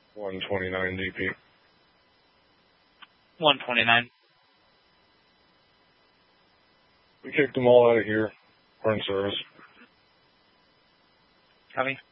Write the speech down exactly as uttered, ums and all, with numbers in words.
one twenty-nine D P. one twenty-nine. We kicked them all out of here. We're in service. Copy.